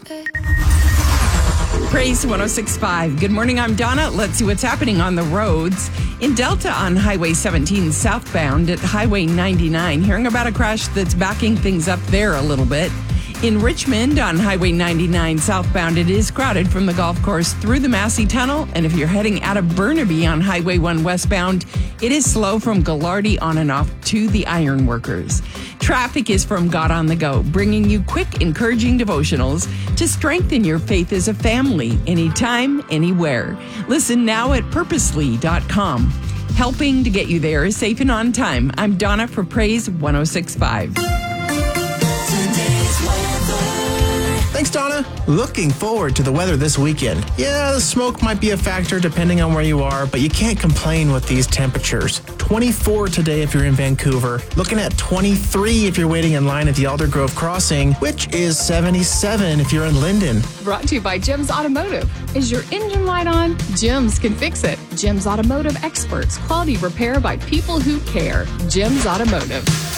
Praise 106.5. Good morning, I'm Donna. Let's see what's happening on the roads. In Delta on Highway 17 southbound at Highway 99. Hearing about a crash that's backing things up there a little bit. In Richmond on Highway 99 southbound, it is crowded from the golf course through the Massey Tunnel. And if you're heading out of Burnaby on Highway 1 westbound, it is slow from Gallardi on and off to the Ironworkers. Traffic is from God on the Go, bringing you quick, encouraging devotionals to strengthen your faith as a family, anytime, anywhere. Listen now at purposely.com. Helping to get you there safe and on time. I'm Donna for Praise 106.5. Thanks, Donna. Looking forward to the weather this weekend. Yeah, the smoke might be a factor depending on where you are, but you can't complain with these temperatures. 24 today if you're in Vancouver. Looking at 23 if you're waiting in line at the Aldergrove Crossing, which is 77 if you're in Linden. Brought to you by Jim's Automotive. Is your engine light on? Jim's can fix it. Jim's Automotive experts. Quality repair by people who care. Jim's Automotive.